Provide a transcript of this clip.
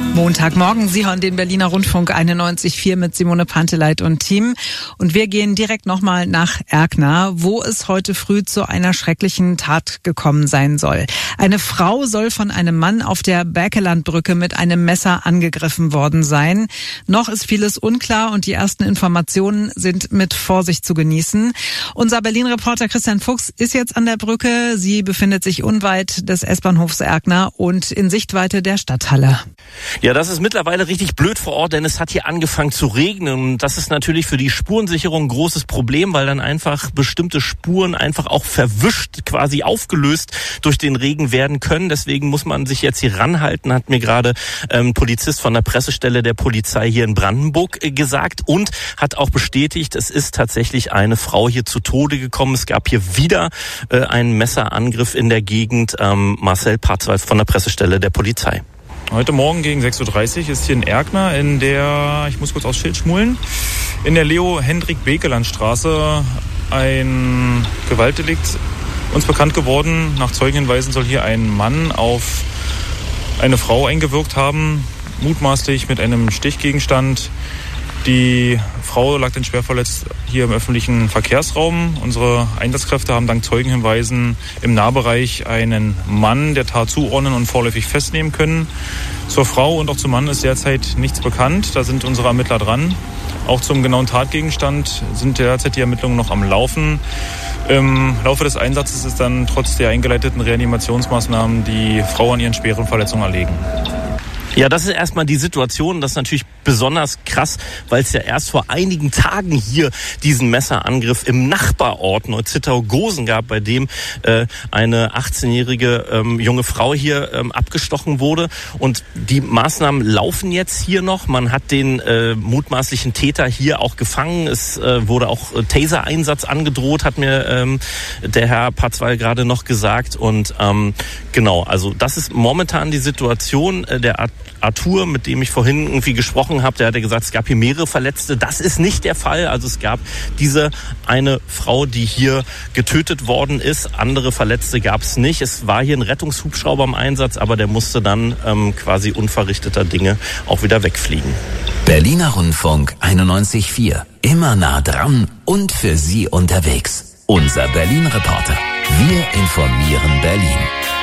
Montagmorgen, Sie hören den Berliner Rundfunk 91.4 mit Simone Panteleit und Team. Und wir gehen direkt nochmal nach Erkner, wo es heute früh zu einer schrecklichen Tat gekommen sein soll. Eine Frau soll von einem Mann auf der Berkelandbrücke mit einem Messer angegriffen worden sein. Noch ist vieles unklar und die ersten Informationen sind mit Vorsicht zu genießen. Unser Berlin-Reporter Christian Fuchs ist jetzt an der Brücke. Sie befindet sich unweit des S-Bahnhofs Erkner und in Sichtweite der Stadthalle. Ja, das ist mittlerweile richtig blöd vor Ort, denn es hat hier angefangen zu regnen. Und das ist natürlich für die Spurensicherung ein großes Problem, weil dann einfach bestimmte Spuren einfach auch verwischt, quasi aufgelöst durch den Regen werden können. Deswegen muss man sich jetzt hier ranhalten, hat mir gerade Polizist von der Pressestelle der Polizei hier in Brandenburg gesagt und hat auch bestätigt, es ist tatsächlich eine Frau hier zu Tode gekommen. Es gab hier wieder einen Messerangriff in der Gegend. Marcel Parzwal von der Pressestelle der Polizei. Heute Morgen gegen 6.30 Uhr ist hier in Erkner in der, ich muss kurz aufs Schild schmullen, in der Leo-Hendrik-Bekeland-Straße ein Gewaltdelikt uns bekannt geworden. Nach Zeugenhinweisen soll hier ein Mann auf eine Frau eingewirkt haben, mutmaßlich mit einem Stichgegenstand. Die Frau lag dann schwer verletzt hier im öffentlichen Verkehrsraum. Unsere Einsatzkräfte haben dank Zeugenhinweisen im Nahbereich einen Mann der Tat zuordnen und vorläufig festnehmen können. Zur Frau und auch zum Mann ist derzeit nichts bekannt. Da sind unsere Ermittler dran. Auch zum genauen Tatgegenstand sind derzeit die Ermittlungen noch am Laufen. Im Laufe des Einsatzes ist dann trotz der eingeleiteten Reanimationsmaßnahmen die Frau an ihren schweren Verletzungen erlegen. Ja, das ist erstmal die Situation. Das ist natürlich besonders krass, weil es ja erst vor einigen Tagen hier diesen Messerangriff im Nachbarort Neuzittau-Gosen gab, bei dem eine 18-jährige junge Frau hier abgestochen wurde. Und die Maßnahmen laufen jetzt hier noch. Man hat den mutmaßlichen Täter hier auch gefangen. Es wurde auch Taser-Einsatz angedroht, hat mir der Herr Parzwal gerade noch gesagt. Und genau, also das ist momentan die Situation. Der Arthur, mit dem ich vorhin irgendwie gesprochen habe, der hatte gesagt, es gab hier mehrere Verletzte. Das ist nicht der Fall. Also es gab diese eine Frau, die hier getötet worden ist. Andere Verletzte gab es nicht. Es war hier ein Rettungshubschrauber im Einsatz, aber der musste dann quasi unverrichteter Dinge auch wieder wegfliegen. Berliner Rundfunk 91.4. Immer nah dran und für Sie unterwegs. Unser Berlin-Reporter. Wir informieren Berlin.